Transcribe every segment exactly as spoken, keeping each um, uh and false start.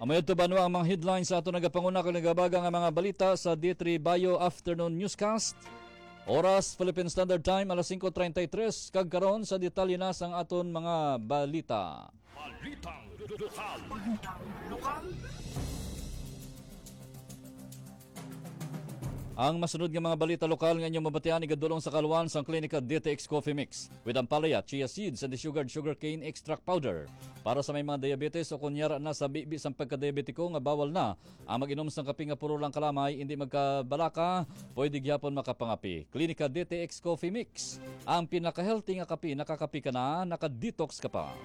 Amay ito ba ang mga headlines sa ato nagapanguna kung nagabaga nga mga balita sa D three Bio Afternoon Newscast. Oras Philippine Standard Time alas five thirty-three kag karon sa detalye na sang aton mga balita. Balitang lokal. Balitang lokal. Ang masunod nga mga balita lokal nga inyong mabatian igadulong sa kalwan sang klinika D T X Coffee Mix with ampalaya, chia seeds and sugared sugarcane extract powder. Para sa may mga diabetes o kunyara na sa bibi sang pagka-diabetiko nga bawal na ang mag-inom sang kape nga puro lang kalamay, hindi magkabalaka, pwede gyapon makapangapi. Klinika D T X Coffee Mix, ang pinaka-healthy nga kape, nakakapi ka na, naka-detox ka pa.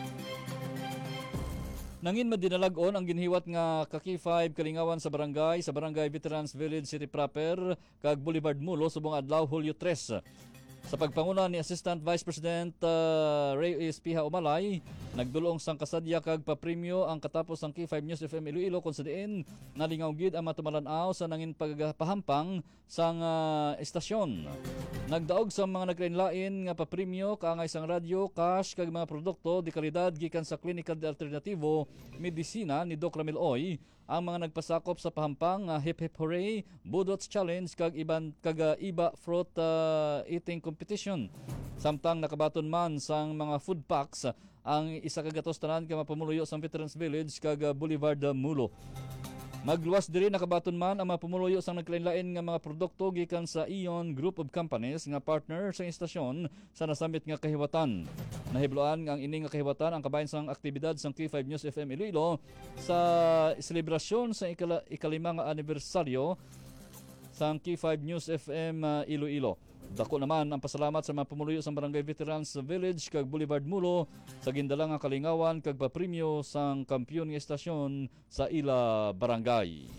Nangin madinalag-on ang ginhiwat nga Kaki five kalingawan sa barangay, sa Barangay Veterans Village City Proper, kag Boulevard Mulo, subong adlaw Hulyo three. Sa pagpanguna ni Assistant Vice President uh, Ray Espiha Umalay, nagdulong sang kasadya kag papremyo ang katapos ng K five News F M Iloilo kung sa diin nalingaw gid ang matumalanaw sa nangin pagpahampang sang uh, estasyon. Nagdaog sa mga naglain-lain nga papremyo kaangay sang radyo, cash kag mga produkto di kalidad gikan sa Clinical Alternativo Medicina ni Doc Ramil Oy ang mga nagpasakop sa pahampang uh, Hip Hip Hooray, Budots Challenge kag iban kag uh, iba fruit uh, eating competition. Samtang nakabaton man sang mga food packs uh, ang isa kagatos tanan ka mapamuluyo sa Veterans Village kag uh, Boulevard uh, Mulo. Magluwas diri nakabaton man ang mga pumuluyo sang naglain-lain nga mga produkto gikan sa Ion Group of Companies nga partner sa istasyon sa nasambit nga kahiwatan. Nahibloan nga ang ini nga kahiwatan ang kabayan sang aktibidad sang K five News F M Iloilo sa selebrasyon sa ikala, ikalima nga anibersaryo sang K five News F M uh, Iloilo. Dako naman ang pasalamat sa mga pumuluyo sa Barangay Veterans Village kag Boulevard Mulo sa gindala nga kalingawan kag papremyo sang kampiyon nga estasyon sa ila barangay.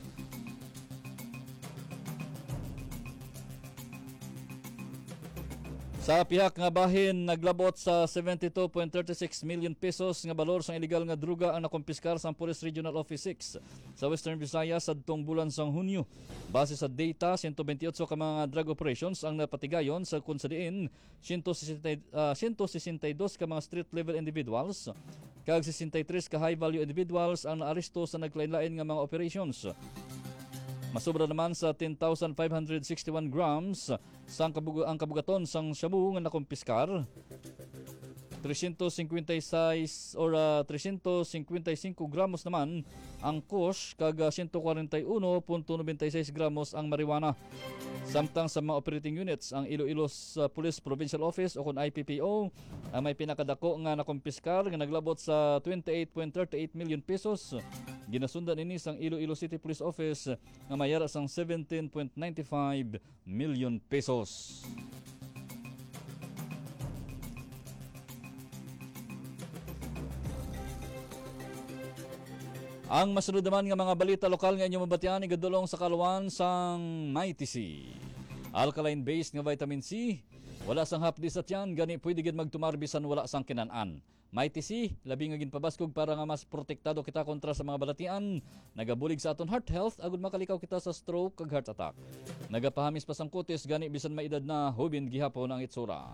Sa pihak nga bahin, naglabot sa seventy-two point three six million pesos nga balor sa illegal nga druga ang nakumpiskar sa Police Regional Office six sa Western Visayas sa adtong bulan sang Hunyo. Base sa data, one hundred twenty-eight ka mga drug operations ang napatigayon sa kung sa diin one hundred sixty-two ka mga street level individuals kag sixty-three ka high value individuals ang naaresto sa naglain-lain nga mga operations. Masobra naman sa ten thousand five hundred sixty-one grams sang kabug- ang kabugaton sang shabu nga nakumpiskar. three hundred fifty-six or uh, three hundred fifty-five gramos naman ang kush kag one hundred forty-one point nine six gramos ang marijuana. Samtang sa mga operating units, ang Iloilo uh, Police Provincial Office o kung I P P O ang may pinakadako nga nakumpiskar nga naglabot sa twenty-eight point three eight million pesos. Ginasundan ini sang Iloilo City Police Office nga mayara sang seventeen point nine five million pesos. Ang masunod naman nga mga balita lokal nga inyong mabatian igadulong sa kaluwan sang Mighty C. Alkaline-based nga vitamin C, wala sang hapdi sa tiyan, gani pwede gid magtumarbisan wala sang kinanan. Mighty C, labi nga ginpabaskog para nga mas protektado kita kontra sa mga balatian, nagabulig sa aton heart health agud makalikaw kita sa stroke kag heart attack. Nagapahamis pa sang kutis gani bisan maedad na hubin gihapon ang itsura.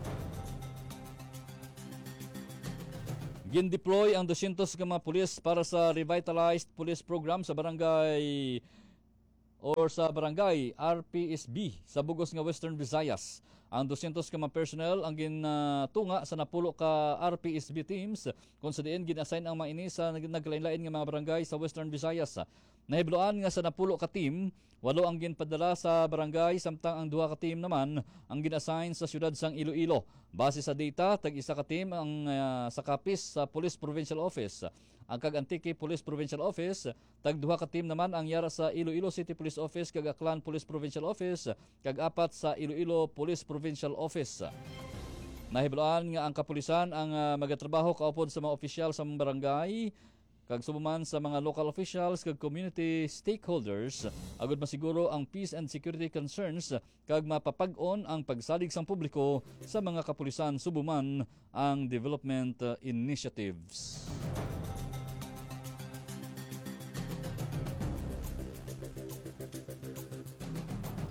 Gin-deploy ang two hundred ka mga pulis para sa revitalized police program sa barangay or sa barangay R P S B sa bugos nga Western Visayas. Ang two hundred ka mga personnel ang gintunga sa napulo ka R P S B teams kung sa diin gin-assign ang mga ini sa naglain-lain nga mga barangay sa Western Visayas. Nahibloan nga sa napulo ka team, walo ang ginpadala sa barangay samtang ang duha ka team naman ang gin-assign sa siyudad sang Iloilo. Base sa data, tag-isa ka team ang uh, sa Kapis sa Police Provincial Office. Ang kag Antique Police Provincial Office, tag-duha ka team naman ang yara sa Iloilo City Police Office kag Aklan Police Provincial Office, kag apat sa Iloilo Police Provincial Office. Nahibloan nga ang kapulisan ang uh, magatrabaho kaupod sa mga opisyal sa mga barangay kag subuman sa mga local officials kag community stakeholders agud masiguro ang peace and security concerns kag mapapag-on ang pagsalig sang publiko sa mga kapulisan subuman ang development uh, initiatives.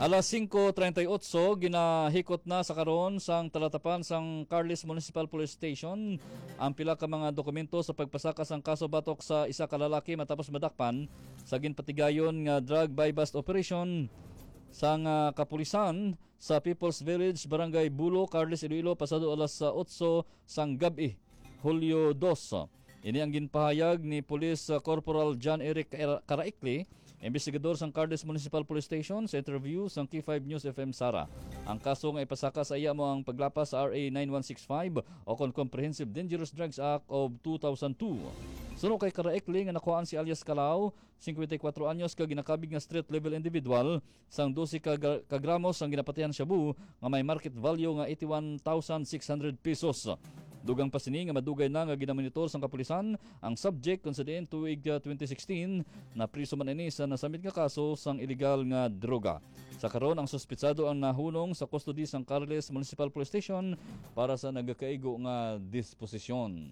Alas singko treinta y ocho ginahikot na sa karon sang talatapan sang Carles Municipal Police Station ang pila ka mga dokumento sa pagpasaka sang kaso batok sa isa ka lalaki matapos madakpan sa ginpatigayon nga drug buy bust operation sang uh, kapulisan sa People's Village, Barangay Bulo, Carles, Iloilo pasado alas otso sang gabi, Hulyo dos. Ini ang ginpahayag ni Police Corporal John Eric Caraicli, investigador sang Carles Municipal Police Station sa interview sang K five News F M Sara. Ang kaso nga ipasaka sa iya mo ang paglapas sa R A nine one six five o kon Comprehensive Dangerous Drugs Act of two thousand two. Suno kay Caraicli nga nakuhaan si alias Calao, fifty-four anyos ka ginakabig nga street level individual sang twelve ka, ka gramos ang ginapatihan shabu nga may market value nga eighty-one thousand six hundred pesos. Dugang pasini nga madugay na nga ginamonitor sang kapulisan ang subject kung sa diin tuig uh, twenty sixteen na priso man ini sa nasamit nga kaso sang illegal nga droga. Sa karon ang suspitsado ang nahunong sa custody sang Carles Municipal Police Station para sa nagakaigo nga disposisyon.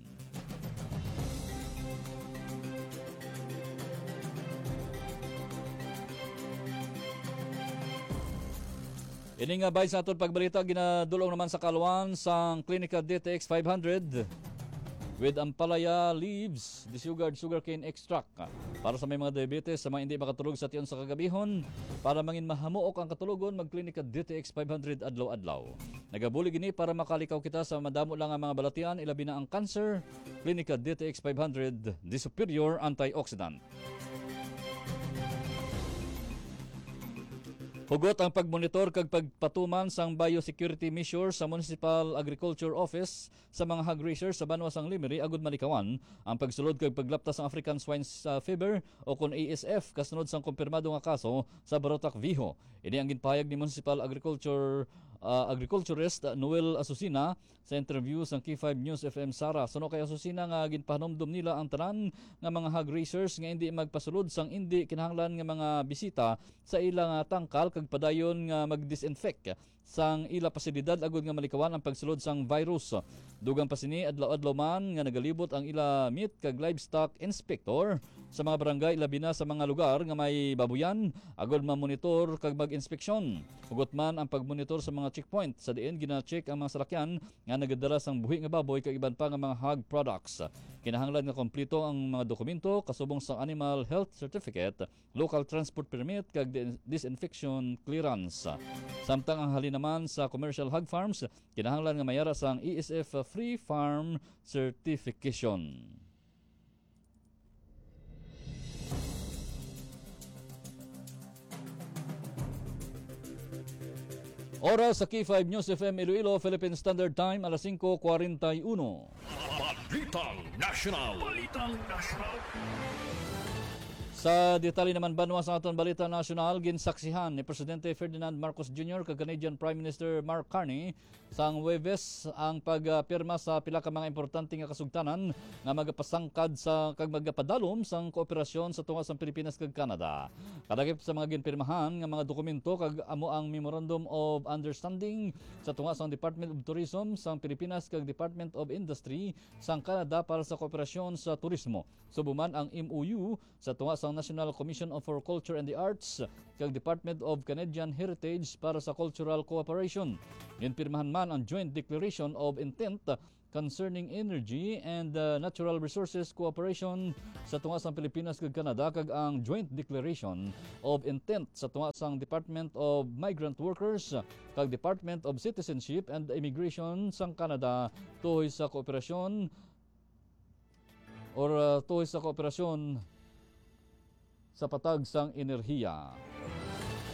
Ini nga bay sa aton pagbalita ginadulong naman sa kaluan sang Clinica D T X five hundred with Ampalaya leaves, disugard sugarcane extract para sa may mga diabetes sa mga hindi makatulog sa tiyon sa kagabihon para mangin mahamuok ang katulugon mag Clinica D T X five hundred adlaw-adlaw. Nagabuli gini para makalikaw kita sa madamo lang ang mga balatian ilabi na ang cancer. Clinica D T X five hundred, the superior antioxidant. Hugot ang pagmonitor kag pagpatuman sang biosecurity measures sa Municipal Agriculture Office sa mga hog raisers sa Banwa sang Limeri agud malikawan ang pagsulod kag paglaptas sang African Swine Fever o kon A S F kasunod sang kumpirmado nga kaso sa Barotac Viho. Ini ang ginpahayag ni Municipal Agriculture uh, Agriculturist Noel Asusina sa interview sang K five News F M Sara. Suno kay Asusina nga ginpahanomdom nila ang tanan nga mga hog raisers nga hindi magpasulod sang hindi kinahanglan nga mga bisita sa ilang uh, tangkal kag padayon nga mag-disinfect sang ila pasilidad agud nga malikawan ang pagsulod sang virus. Dugang pasini adlaw-adlaw man nga nagalibot ang ila meat kag livestock inspector sa mga barangay labi na sa mga lugar nga may babuyan agud ma-monitor kag mag-inspeksyon. Hugot man ang pagmonitor sa mga checkpoint sa diin gina-check ang mga salakyan nga nagadala sang buhi nga baboy kag iban pa nga mga hog products. Kinahanglan nga kompleto ang mga dokumento kasubong sa Animal Health Certificate, Local Transport Permit kag disinfection clearance. Samtang ang halin naman sa commercial hog farms, kinahanglan nga mayara sang E S F Free Farm Certification. Oras sa K five News F M Iloilo, Philippine Standard Time, alas singko kwarenta y uno. Balitang National. Balitang National. Sa detalye naman banwa sa aton balita nasyonal, ginsaksihan ni Presidente Ferdinand Marcos Junior kag Canadian Prime Minister Mark Carney sang Huwebes ang pagpirma sa pila ka mga importante nga kasugtanan nga magapasangkad sa kag magapadalom sang kooperasyon sa tunga sang Pilipinas kag Canada. Kadagip sa mga ginpirmahan nga mga dokumento kag amo ang Memorandum of Understanding sa tunga sang Department of Tourism sang Pilipinas kag Department of Industry sang Canada para sa kooperasyon sa turismo. Subuman ang M O U sa tunga sang National Commission for Culture and the Arts kag Department of Canadian Heritage para sa cultural cooperation. Ginpirmahan man ang Joint Declaration of Intent concerning energy and uh, natural resources cooperation sa tunga sang Pilipinas kag Canada kag ang Joint Declaration of Intent sa tunga sang Department of Migrant Workers kag Department of Citizenship and Immigration sang Canada tuhoy sa kooperasyon or uh, tuhoy sa kooperasyon sa patag sang enerhiya.